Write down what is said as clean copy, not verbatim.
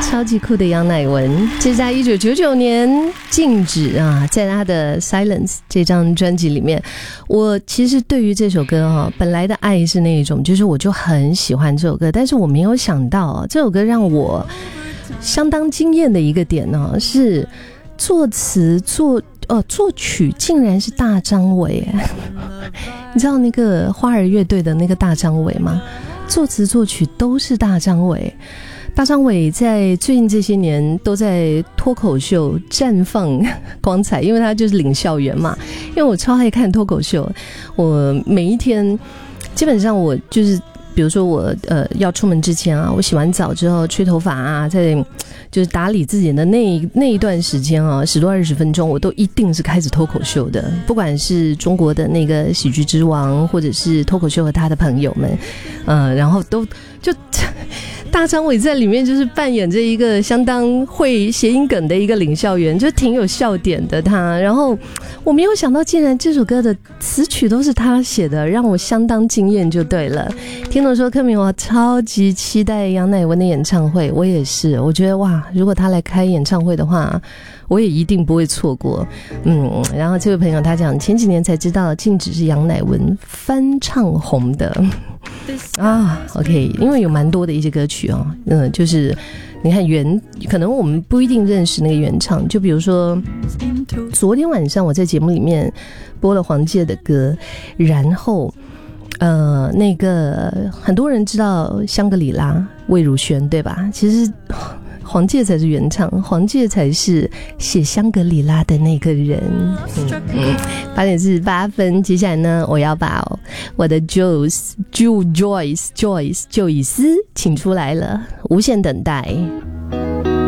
超级酷的杨乃文，这是在1999年静止啊，在他的 Silence 这张专辑里面。我其实对于这首歌本来的爱是那一种，就是我就很喜欢这首歌，但是我没有想到这首歌让我相当惊艳的一个点呢，是作词作曲竟然是大张伟。你知道那个花儿乐队的那个大张伟吗？作词作曲都是大张伟。大张伟在最近这些年都在脱口秀绽放光彩，因为他就是领校园嘛。因为我超爱看脱口秀，我每一天基本上我就是比如说我要出门之前啊，我洗完澡之后吹头发啊，在就是打理自己的那一段时间啊，10多20分钟，我都一定是开始脱口秀的，不管是中国的那个喜剧之王，或者是脱口秀和他的朋友们，然后都就大张伟在里面就是扮演着一个相当会谐音梗的一个领校员，就挺有笑点的他。然后我没有想到竟然这首歌的词曲都是他写的，让我相当惊艳就对了。听懂说柯明，我超级期待杨乃文的演唱会，我也是，我觉得哇，如果他来开演唱会的话，我也一定不会错过。然后这位朋友他讲前几年才知道静止是杨乃文翻唱红的啊 OK， 因为有蛮多的一些歌曲就是你看可能我们不一定认识那个原唱，就比如说昨天晚上我在节目里面播了黄玠的歌，然后那个很多人知道香格里拉魏如萱对吧？其实黄玠才是原唱，黄玠才是写香格里拉的那个人。8:48分，接下来呢，我要把我的 Joyce 就以斯请出来了，无限等待。